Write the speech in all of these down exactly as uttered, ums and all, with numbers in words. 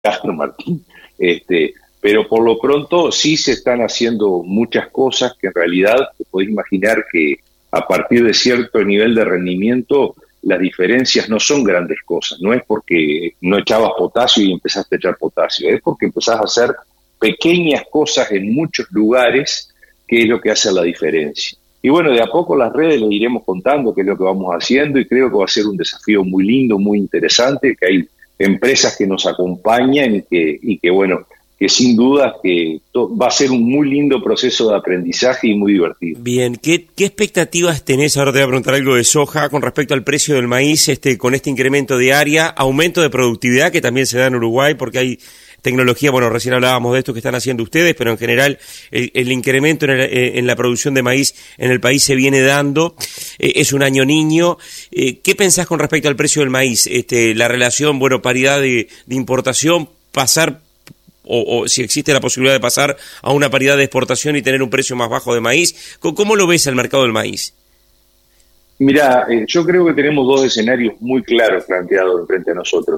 Castro Martín. Este, pero por lo pronto sí se están haciendo muchas cosas que en realidad te podés imaginar que a partir de cierto nivel de rendimiento las diferencias no son grandes cosas. No es porque no echabas potasio y empezaste a echar potasio, es porque empezás a hacer pequeñas cosas en muchos lugares, que es lo que hace la diferencia. Y bueno, de a poco las redes les iremos contando qué es lo que vamos haciendo, y creo que va a ser un desafío muy lindo, muy interesante, que hay empresas que nos acompañan y que, y que bueno, que sin duda que to- va a ser un muy lindo proceso de aprendizaje y muy divertido. Bien, ¿qué, qué expectativas tenés? Ahora te voy a preguntar algo de soja con respecto al precio del maíz, este, con este incremento de área, aumento de productividad que también se da en Uruguay, porque hay tecnología, bueno, recién hablábamos de esto que están haciendo ustedes, pero en general el, el incremento en, el, en la producción de maíz en el país se viene dando, eh, es un año niño. Eh, ¿Qué pensás con respecto al precio del maíz? Este, la relación, bueno, paridad de, de importación, pasar, o, o si existe la posibilidad de pasar a una paridad de exportación y tener un precio más bajo de maíz. ¿Cómo lo ves el mercado del maíz? Mirá, eh, yo creo que tenemos dos escenarios muy claros planteados frente a nosotros.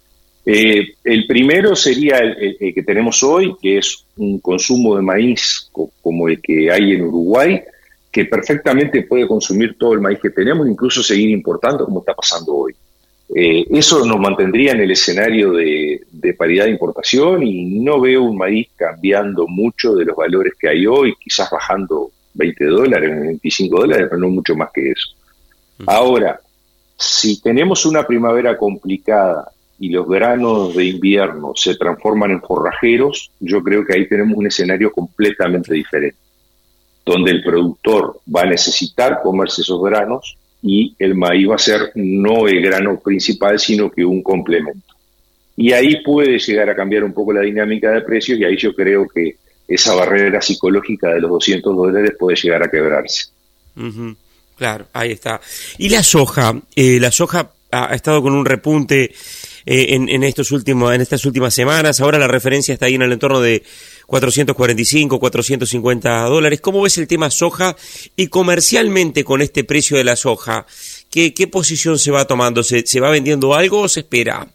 Eh, el primero sería el, el, el que tenemos hoy, que es un consumo de maíz co- como el que hay en Uruguay, que perfectamente puede consumir todo el maíz que tenemos, incluso seguir importando como está pasando hoy. Eh, eso nos mantendría en el escenario de, de paridad de importación, y no veo un maíz cambiando mucho de los valores que hay hoy, quizás bajando veinte dólares, veinticinco dólares, pero no mucho más que eso. Ahora, si tenemos una primavera complicada y los granos de invierno se transforman en forrajeros, yo creo que ahí tenemos un escenario completamente diferente, donde el productor va a necesitar comerse esos granos y el maíz va a ser no el grano principal, sino que un complemento. Y ahí puede llegar a cambiar un poco la dinámica de precios, y ahí yo creo que esa barrera psicológica de los doscientos dólares puede llegar a quebrarse. Uh-huh. Claro, ahí está. Y la soja, eh, la soja ha, ha estado con un repunte eh, en, en estos últimos, en estas últimas semanas. Ahora la referencia está ahí en el entorno de cuatrocientos cuarenta y cinco, cuatrocientos cincuenta dólares. ¿Cómo ves el tema soja? Y comercialmente con este precio de la soja, ¿qué, qué posición se va tomando? ¿Se, se va vendiendo algo o se espera?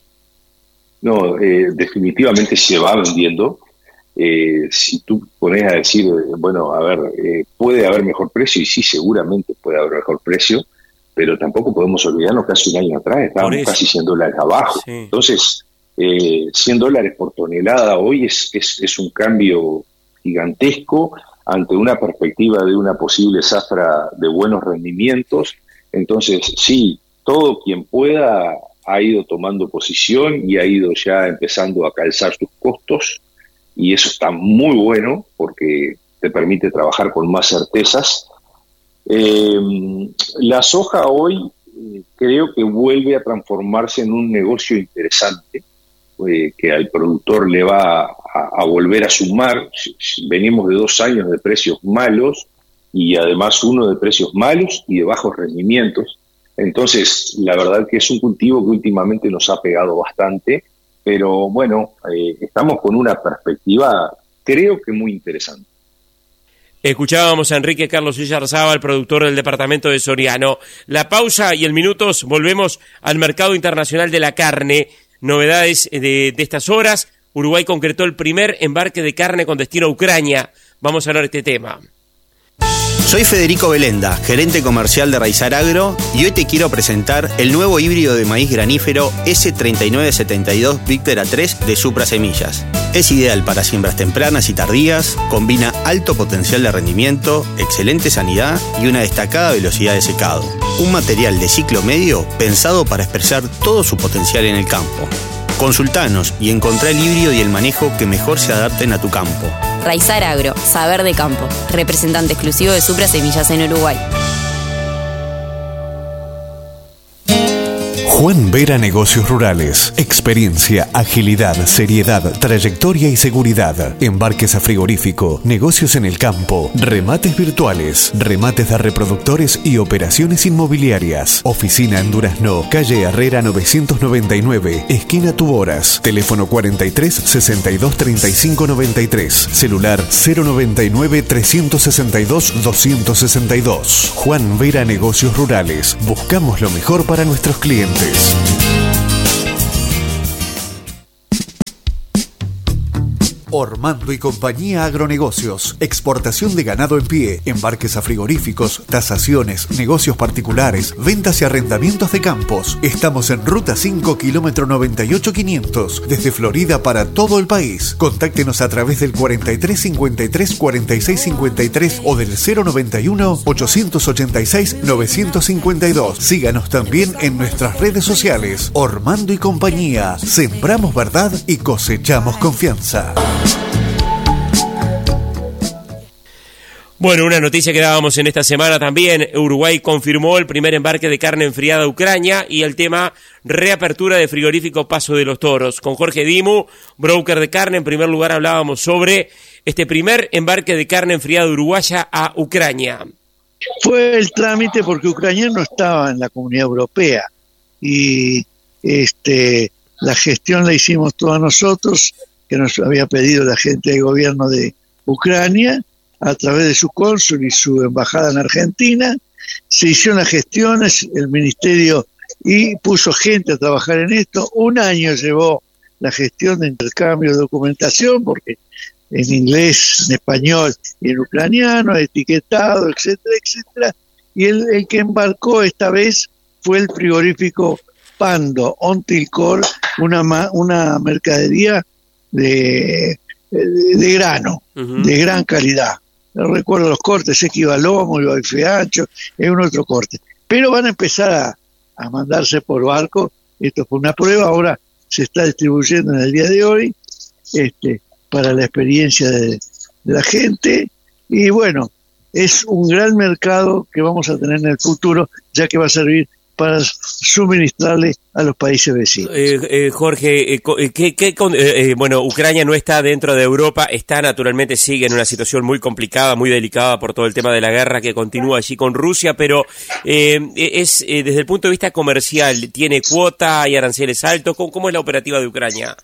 No, eh, definitivamente se va vendiendo. Eh, si tú pones a decir, bueno, a ver, eh, puede haber mejor precio, y sí, seguramente puede haber mejor precio, pero tampoco podemos olvidarnos que hace un año atrás estábamos casi cien dólares abajo. Sí. Entonces, eh, cien dólares por tonelada hoy es, es, es un cambio gigantesco ante una perspectiva de una posible zafra de buenos rendimientos. Entonces, sí, todo quien pueda ha ido tomando posición y ha ido ya empezando a calzar sus costos, y eso está muy bueno porque te permite trabajar con más certezas. Eh, la soja hoy eh, creo que vuelve a transformarse en un negocio interesante, eh, que al productor le va a, a volver a sumar. Venimos de dos años de precios malos, y además uno de precios malos y de bajos rendimientos. Entonces, la verdad que es un cultivo que últimamente nos ha pegado bastante, pero bueno, eh, estamos con una perspectiva, creo que muy interesante. Escuchábamos a Enrique Carlos Villarzábal, productor del departamento de Soriano. La pausa y en minutos volvemos al mercado internacional de la carne. Novedades de, de estas horas. Uruguay concretó el primer embarque de carne con destino a Ucrania. Vamos a hablar de este tema. Soy Federico Belenda, gerente comercial de Raizar Agro, y hoy te quiero presentar el nuevo híbrido de maíz granífero ese treinta y nueve setenta y dos Victor A tres de Supra Semillas. Es ideal para siembras tempranas y tardías, combina alto potencial de rendimiento, excelente sanidad y una destacada velocidad de secado. Un material de ciclo medio pensado para expresar todo su potencial en el campo. Consultanos y encontrá el híbrido y el manejo que mejor se adapten a tu campo. Raizar Agro, saber de campo, representante exclusivo de Supra Semillas en Uruguay. Juan Vera Negocios Rurales. Experiencia, agilidad, seriedad, trayectoria y seguridad. Embarques a frigorífico, negocios en el campo, remates virtuales, remates de reproductores y operaciones inmobiliarias. Oficina en Durazno, calle Herrera novecientos noventa y nueve, esquina Tuboras. Teléfono cuarenta y tres, sesenta y dos, treinta y cinco, noventa y tres. Celular cero noventa y nueve, trescientos sesenta y dos, doscientos sesenta y dos. Juan Vera Negocios Rurales. Buscamos lo mejor para nuestros clientes. Ormando y Compañía Agronegocios. Exportación de ganado en pie, embarques a frigoríficos, tasaciones, negocios particulares, ventas y arrendamientos de campos. Estamos en Ruta cinco, kilómetro noventa y ocho quinientos, desde Florida para todo el país. Contáctenos a través del cuarenta y tres cincuenta y tres cuarenta y seis cincuenta y tres o del cero noventa y uno ochocientos ochenta y seis novecientos cincuenta y dos. Síganos también en nuestras redes sociales. Ormando y Compañía. Sembramos verdad y cosechamos confianza. Bueno, una noticia que dábamos en esta semana también. Uruguay confirmó el primer embarque de carne enfriada a Ucrania y el tema reapertura de frigorífico Paso de los Toros. Con Jorge Dimu, broker de carne, en primer lugar hablábamos sobre este primer embarque de carne enfriada uruguaya a Ucrania. Fue el trámite porque Ucrania no estaba en la Comunidad Europea y este la gestión la hicimos todos nosotros, que nos había pedido la gente del gobierno de Ucrania, a través de su cónsul y su embajada en Argentina. Se hicieron las gestiones, el ministerio y puso gente a trabajar en esto. Un año llevó la gestión de intercambio de documentación, porque en inglés, en español y en ucraniano, etiquetado, etcétera, etcétera. Y el, el que embarcó esta vez fue el frigorífico Pando Ontilcor, una, una mercadería de, de, de grano, uh-huh. de gran calidad. No recuerdo los cortes, sé que iba lomo, iba bife ancho, es un otro corte. Pero van a empezar a, a mandarse por barco. Esto fue una prueba, ahora se está distribuyendo en el día de hoy este, para la experiencia de, de la gente. Y bueno, es un gran mercado que vamos a tener en el futuro, ya que va a servir para suministrarle a los países vecinos. Eh, eh, Jorge, eh, ¿qué, qué, eh, bueno, Ucrania no está dentro de Europa, está naturalmente, sigue en una situación muy complicada, muy delicada por todo el tema de la guerra que continúa allí con Rusia, pero eh, es eh, desde el punto de vista comercial, ¿tiene cuota, hay aranceles altos? ¿Cómo, cómo es la operativa de Ucrania?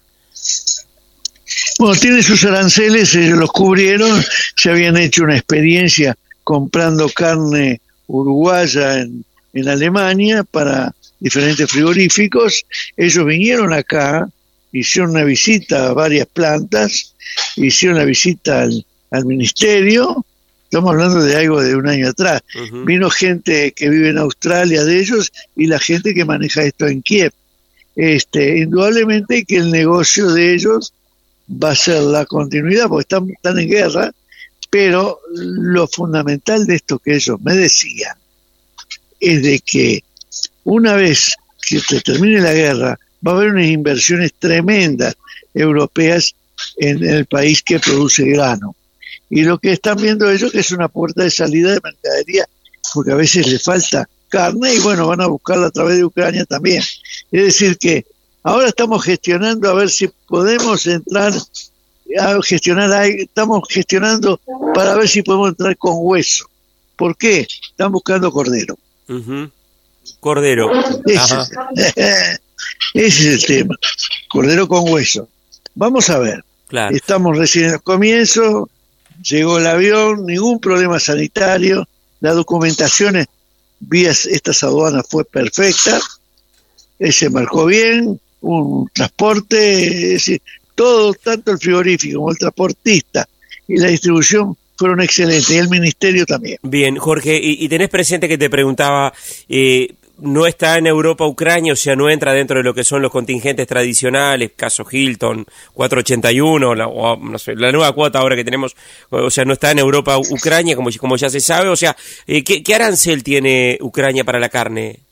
Bueno, tiene sus aranceles, ellos los cubrieron, se habían hecho una experiencia comprando carne uruguaya en en Alemania para diferentes frigoríficos. Ellos vinieron acá, hicieron una visita a varias plantas, hicieron la visita al, al ministerio. Estamos hablando de algo de un año atrás. Uh-huh. Vino gente que vive en Australia de ellos y la gente que maneja esto en Kiev. Este, indudablemente que el negocio de ellos va a ser la continuidad, porque están, están en guerra, pero lo fundamental de esto que ellos me decían es de que una vez que se termine la guerra va a haber unas inversiones tremendas europeas en el país que produce grano. Y lo que están viendo ellos que es una puerta de salida de mercadería, porque a veces le falta carne y bueno, van a buscarla a través de Ucrania también. Es decir que ahora estamos gestionando a ver si podemos entrar a gestionar, estamos gestionando para ver si podemos entrar con hueso. ¿Por qué? Están buscando cordero. Uh-huh. Cordero. Ese, ese es el tema. Cordero con hueso. Vamos a ver. Claro. Estamos recién en el comienzo, llegó el avión, ningún problema sanitario, la documentación vía estas aduanas fue perfecta, se marcó bien, un transporte, es decir, todo, tanto el frigorífico como el transportista y la distribución fueron excelentes, y el ministerio también. Bien, Jorge, y, y tenés presente que te preguntaba, eh, no está en Europa Ucrania, o sea, no entra dentro de lo que son los contingentes tradicionales, caso Hilton, cuatrocientos ochenta y uno, la, o, no sé, la nueva cuota ahora que tenemos, o sea, no está en Europa Ucrania, como, como ya se sabe, o sea, eh, ¿qué, ¿qué arancel tiene Ucrania para la carne?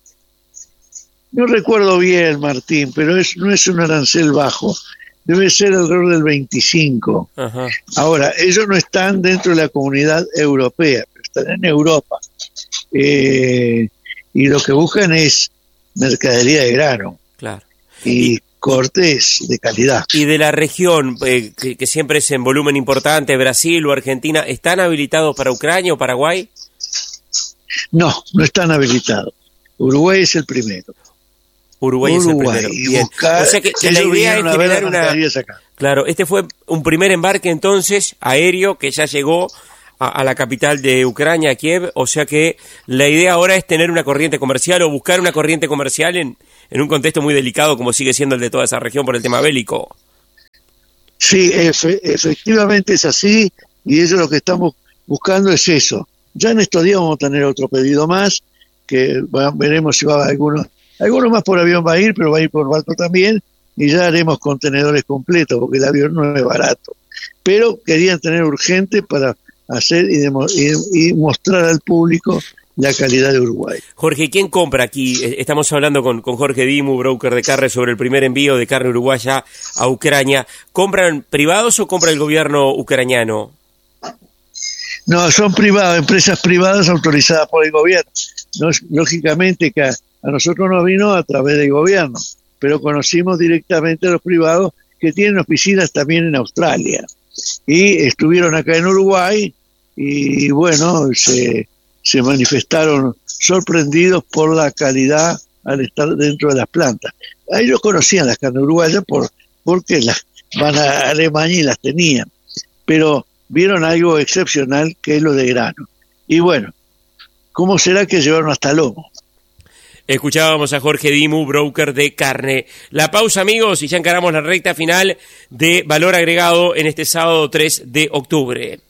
No recuerdo bien, Martín, pero es, no es un arancel bajo. Debe ser alrededor del veinticinco. Ajá. Ahora, ellos no están dentro de la comunidad europea, pero están en Europa. Eh, y lo que buscan es mercadería de grano. Claro. Y, y cortes de calidad. Y de la región, eh, que, que siempre es en volumen importante, Brasil o Argentina, ¿están habilitados para Ucrania o Paraguay? No, no están habilitados. Uruguay es el primero. Uruguay, Uruguay es el primero. Bien. Buscar, o sea que, que la idea es generar una... Claro, este fue un primer embarque entonces aéreo que ya llegó a, a la capital de Ucrania, Kiev, o sea que la idea ahora es tener una corriente comercial o buscar una corriente comercial en, en un contexto muy delicado como sigue siendo el de toda esa región por el tema bélico. Sí, efe, efectivamente es así, y eso lo que estamos buscando es eso. Ya en estos días vamos a tener otro pedido más, que va, veremos si va algunos, algunos más por avión va a ir, pero va a ir por barco también, y ya haremos contenedores completos, porque el avión no es barato. Pero querían tener urgente para hacer y, demo, y, y mostrar al público la calidad de Uruguay. Jorge, ¿quién compra aquí? Estamos hablando con, con Jorge Dimu, broker de carne, sobre el primer envío de carne uruguaya a Ucrania. ¿Compran privados o compra el gobierno ucraniano? No, son privados, empresas privadas autorizadas por el gobierno. No, lógicamente que a, a nosotros nos vino a través del gobierno, pero conocimos directamente a los privados que tienen oficinas también en Australia. Y estuvieron acá en Uruguay y bueno, se... se manifestaron sorprendidos por la calidad al estar dentro de las plantas. Ellos conocían las carnes uruguayas por, porque las van a Alemania y las tenían, pero vieron algo excepcional que es lo de grano. Y bueno, ¿cómo será que llevaron hasta lomo? Escuchábamos a Jorge Dimu, broker de carne. La pausa, amigos, y ya encaramos la recta final de Valor Agregado en este sábado tres de octubre.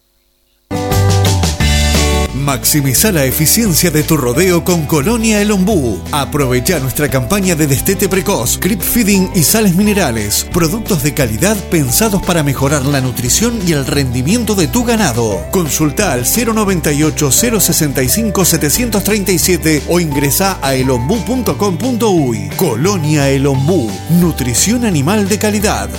Maximiza la eficiencia de tu rodeo con Colonia El Ombú. Aprovecha nuestra campaña de destete precoz, creep feeding y sales minerales. Productos de calidad pensados para mejorar la nutrición y el rendimiento de tu ganado. Consulta al cero noventa y ocho, cero sesenta y cinco, setecientos treinta y siete o ingresa a elombú punto com punto uy. Colonia El Ombú. Nutrición animal de calidad.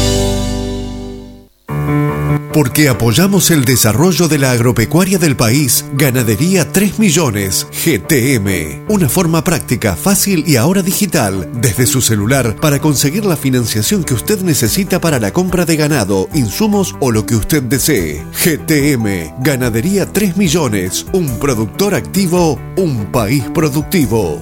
Porque apoyamos el desarrollo de la agropecuaria del país, Ganadería tres millones, G T M. Una forma práctica, fácil y ahora digital, desde su celular, para conseguir la financiación que usted necesita para la compra de ganado, insumos o lo que usted desee. G T M, Ganadería tres millones, un productor activo, un país productivo.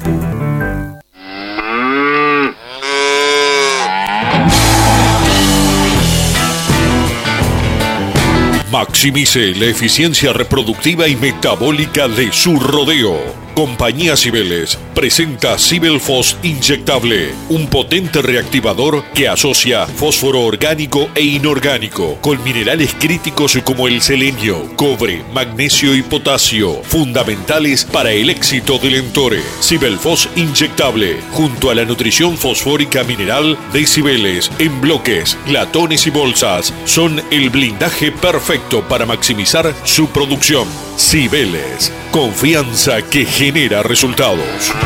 Maximice la eficiencia reproductiva y metabólica de su rodeo. Compañía Cibeles presenta Cibelfos inyectable, un potente reactivador que asocia fósforo orgánico e inorgánico con minerales críticos como el selenio, cobre, magnesio y potasio, fundamentales para el éxito del entore. Cibelfos inyectable, junto a la nutrición fosfórica mineral de Cibeles, en bloques, latones y bolsas, son el blindaje perfecto para maximizar su producción. Cibeles, confianza que genera resultados.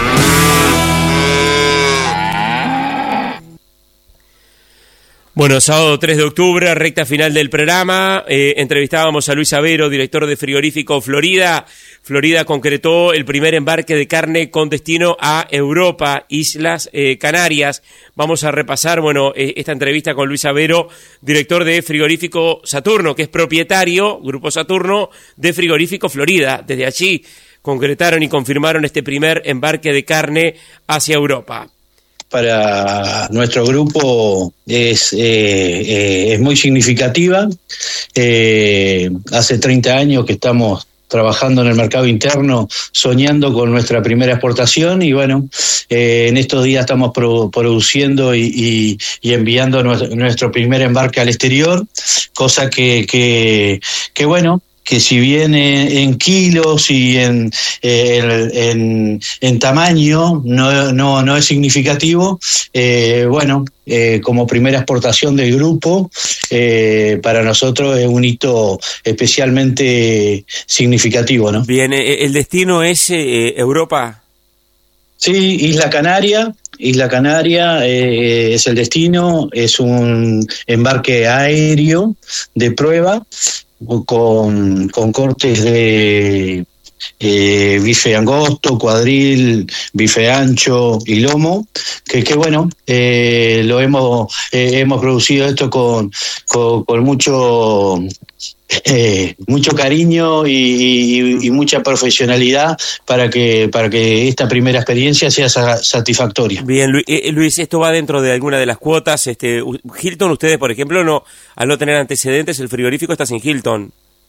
Bueno, sábado tres de octubre, recta final del programa. Eh, entrevistábamos a Luis Avero, director de Frigorífico Florida. Florida concretó el primer embarque de carne con destino a Europa, Islas eh, Canarias. Vamos a repasar, bueno, eh, esta entrevista con Luis Avero, director de Frigorífico Saturno, que es propietario, Grupo Saturno, de Frigorífico Florida. Desde allí concretaron y confirmaron este primer embarque de carne hacia Europa. Para nuestro grupo es, eh, eh, es muy significativa. Eh, hace treinta años que estamos trabajando en el mercado interno, soñando con nuestra primera exportación y bueno, eh, en estos días estamos pro, produciendo y, y, y enviando nuestro, nuestro primer embarque al exterior, cosa que, que, que bueno, que si bien en, en kilos y en, eh, en, en tamaño no, no, no es significativo, eh, bueno, eh, como primera exportación del grupo, eh, para nosotros es un hito especialmente significativo, ¿no? Bien, ¿el destino es eh, Europa? Sí, Isla Canaria. Isla Canaria eh, es el destino, es un embarque aéreo de prueba, con, con cortes de eh, bife angosto, cuadril, bife ancho y lomo, que, que bueno, eh, lo hemos eh, hemos producido esto con, con, con mucho eh, mucho cariño y, y, y mucha profesionalidad para que para que esta primera experiencia sea satisfactoria. Bien, Luis, esto va dentro de alguna de las cuotas. Este, Hilton, ustedes, por ejemplo, no, al no tener antecedentes, el frigorífico está sin Hilton.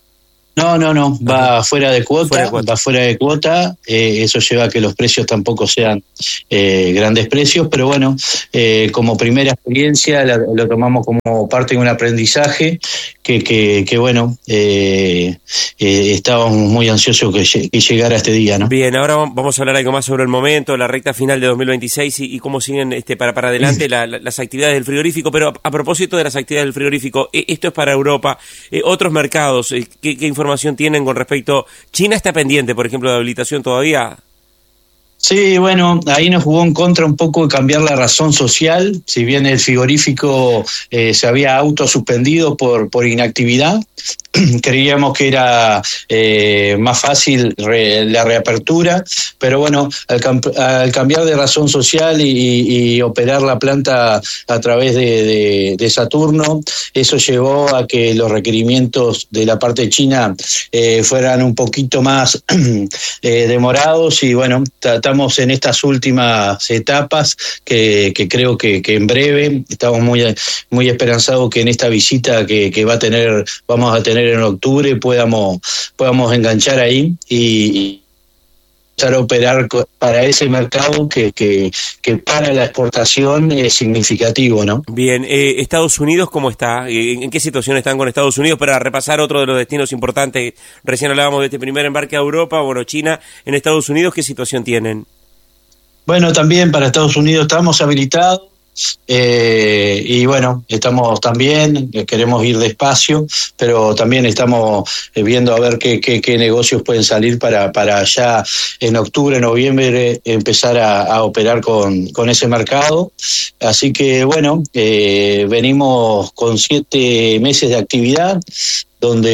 No, no, no, va Ajá. fuera de cuota, fuera de cuota. va fuera de cuota, eh, eso lleva a que los precios tampoco sean eh, grandes precios, pero bueno, eh, como primera experiencia la, lo tomamos como parte de un aprendizaje que, que, que bueno, eh, eh, estábamos muy ansiosos que, que llegara este día, ¿no? Bien, ahora vamos a hablar algo más sobre el momento, la recta final de dos mil veintiséis y, y cómo siguen este para, para adelante la, la, las actividades del frigorífico, pero a, a propósito de las actividades del frigorífico, eh, esto es para Europa, eh, otros mercados, eh, ¿qué, qué información tienen con respecto? ¿China está pendiente, por ejemplo, de habilitación todavía? Sí, bueno, ahí nos jugó en contra un poco de cambiar la razón social, si bien el frigorífico eh, se había autosuspendido por, por inactividad, creíamos que era eh, más fácil re, la reapertura, pero bueno, al, al cambiar de razón social y, y operar la planta a través de, de, de Saturno, eso llevó a que los requerimientos de la parte china eh, fueran un poquito más eh, demorados y bueno, tratamos en estas últimas etapas que, que creo que, que en breve estamos muy muy esperanzados que en esta visita que, que va a tener vamos a tener en octubre podamos podamos enganchar ahí y, y empezar a operar para ese mercado que, que, que para la exportación es significativo, ¿no? Bien, eh, Estados Unidos, ¿cómo está? ¿En qué situación están con Estados Unidos? Para repasar otro de los destinos importantes, recién hablábamos de este primer embarque a Europa, bueno, China, en Estados Unidos, ¿qué situación tienen? Bueno, también para Estados Unidos estamos habilitados. Eh, y bueno, estamos también, queremos ir despacio, pero también estamos viendo a ver qué, qué, qué negocios pueden salir para, para ya en octubre, noviembre empezar a, a operar con, con ese mercado. Así que bueno, eh, venimos con siete meses de actividad donde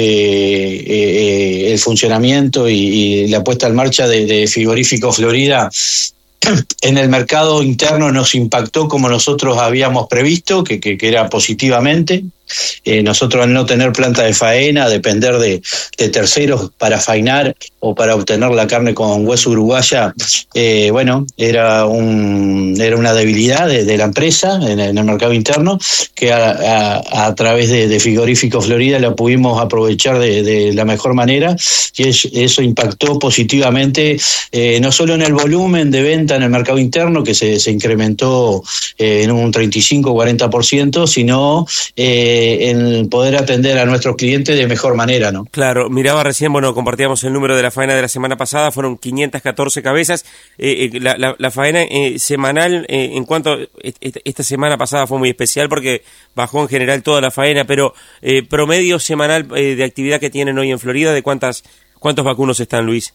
eh, el funcionamiento y, y la puesta en marcha de, de Frigorífico Florida en el mercado interno nos impactó como nosotros habíamos previsto, que, que, que era positivamente. Eh, nosotros al no tener planta de faena, depender de, de terceros para faenar o para obtener la carne con hueso uruguaya, eh, bueno, era un era una debilidad de, de la empresa en, en el mercado interno, que a, a, a través de, de Frigorífico Florida la pudimos aprovechar de, de la mejor manera y es, eso impactó positivamente eh, no solo en el volumen de venta en el mercado interno, que se, se incrementó eh, en un treinta y cinco a cuarenta por ciento, sino eh, en poder atender a nuestros clientes de mejor manera, ¿no? Claro, miraba recién, bueno, compartíamos el número de la faena de la semana pasada, fueron quinientas catorce cabezas, eh, eh, la, la, la faena eh, semanal, eh, en cuanto, esta, esta semana pasada fue muy especial porque bajó en general toda la faena, pero eh, promedio semanal eh, de actividad que tienen hoy en Florida, ¿de cuántas cuántos vacunos están, Luis?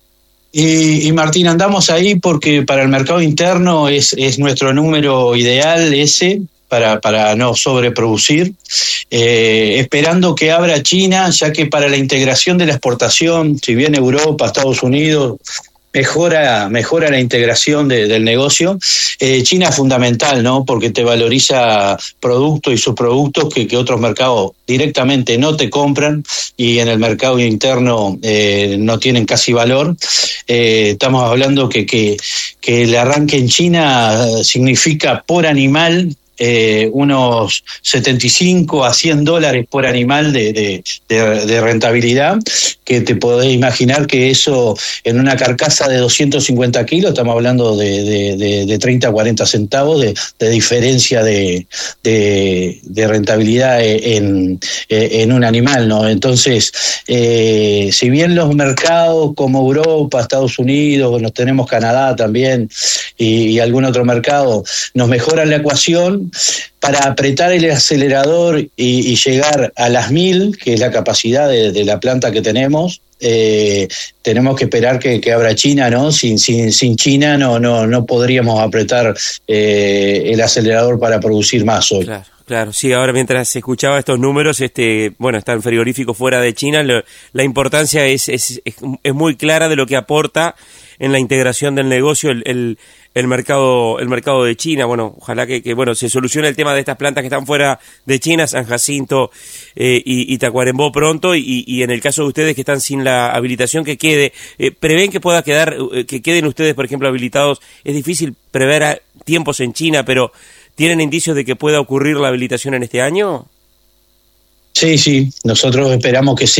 Y, y Martín, andamos ahí porque para el mercado interno es, es nuestro número ideal ese, para, para no sobreproducir, eh, esperando que abra China, ya que para la integración de la exportación, si bien Europa, Estados Unidos, mejora mejora la integración de, del negocio, eh, China es fundamental, ¿no? Porque te valoriza productos y subproductos que, que otros mercados directamente no te compran y en el mercado interno eh, no tienen casi valor. Eh, estamos hablando que, que, que el arranque en China significa por animal Eh, unos setenta y cinco a cien dólares por animal de, de, de, de rentabilidad, que te podés imaginar que eso en una carcasa de doscientos cincuenta kilos, estamos hablando de, de, de, de treinta a cuarenta centavos de, de diferencia de, de, de rentabilidad en, en un animal, ¿no? Entonces, eh, si bien los mercados como Europa, Estados Unidos, nos tenemos Canadá también y, y algún otro mercado, nos mejoran la ecuación, para apretar el acelerador y, y llegar a las mil, que es la capacidad de, de la planta que tenemos, eh, tenemos que esperar que, que abra China, ¿no? Sin, sin, sin China no, no, no podríamos apretar eh, el acelerador para producir más hoy. Claro. Claro, sí, ahora mientras escuchaba estos números, este, bueno, está el frigorífico fuera de China, lo, la importancia es, es, es, es muy clara de lo que aporta en la integración del negocio el, el, el mercado el mercado de China. Bueno, ojalá que, que bueno se solucione el tema de estas plantas que están fuera de China, San Jacinto eh, y, y Tacuarembó pronto, y, y en el caso de ustedes que están sin la habilitación, que quede, eh, ¿prevén que pueda quedar, eh, que queden ustedes, por ejemplo, habilitados? Es difícil prever a tiempos en China, pero ¿tienen indicios de que pueda ocurrir la habilitación en este año? Sí, sí, nosotros esperamos que sí.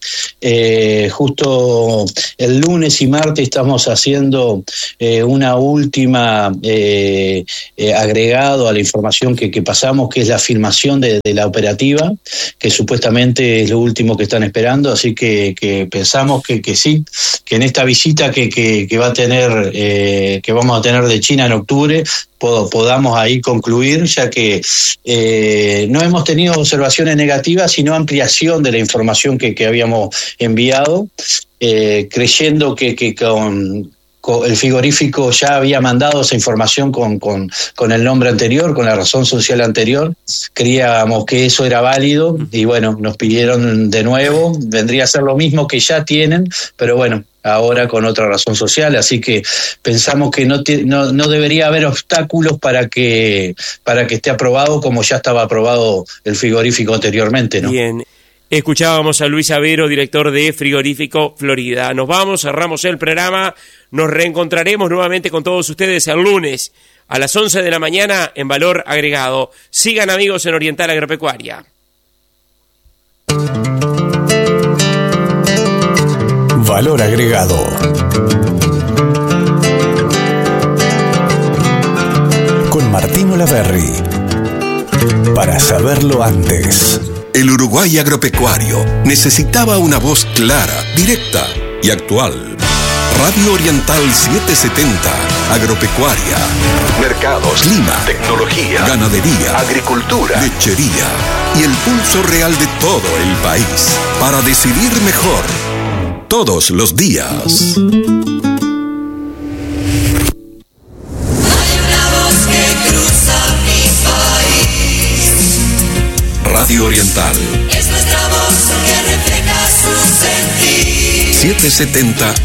Eh, justo el lunes y martes estamos haciendo eh, una última eh, eh, agregado a la información que, que pasamos, que es la filmación de, de la operativa, que supuestamente es lo último que están esperando, así que, que pensamos que, que sí, que en esta visita que, que, que va a tener, eh, que vamos a tener de China en octubre, podamos ahí concluir, ya que eh, no hemos tenido observaciones negativas, sino ampliación de la información que, que habíamos enviado, eh, creyendo que, que con, con el frigorífico ya había mandado esa información con, con, con el nombre anterior, con la razón social anterior. Creíamos que eso era válido y bueno, nos pidieron de nuevo, vendría a ser lo mismo que ya tienen, pero bueno, ahora con otra razón social, así que pensamos que no, te, no, no debería haber obstáculos para que para que esté aprobado como ya estaba aprobado el frigorífico anteriormente, ¿no? Bien, escuchábamos a Luis Avero, director de Frigorífico Florida. Nos vamos, cerramos el programa, nos reencontraremos nuevamente con todos ustedes el lunes a las once de la mañana en Valor Agregado. Sigan, amigos, en Oriental Agropecuaria. Valor Agregado. Con Martín Olaverri. Para saberlo antes. El Uruguay agropecuario necesitaba una voz clara, directa y actual. Radio Oriental setecientos setenta, agropecuaria, mercados, clima, tecnología, ganadería, agricultura, lechería y el pulso real de todo el país para decidir mejor todos los días. Radio Oriental es nuestra voz que refleja su sentir. setecientos setenta